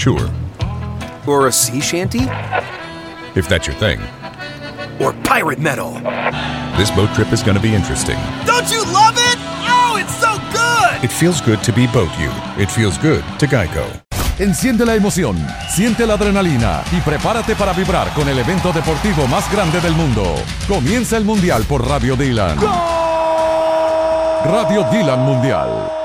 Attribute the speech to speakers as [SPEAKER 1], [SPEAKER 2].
[SPEAKER 1] Sure.
[SPEAKER 2] Or a sea shanty?
[SPEAKER 1] If that's your thing.
[SPEAKER 2] Or pirate metal?
[SPEAKER 1] This boat trip is going to be interesting.
[SPEAKER 2] Don't you love it? Oh, it's so good!
[SPEAKER 1] It feels good to be Boat You. It feels good to Geico.
[SPEAKER 3] Enciende la emoción, siente la adrenalina y prepárate para vibrar con el evento deportivo más grande del mundo. Comienza el Mundial por Radio Dylan. Radio Dylan Mundial.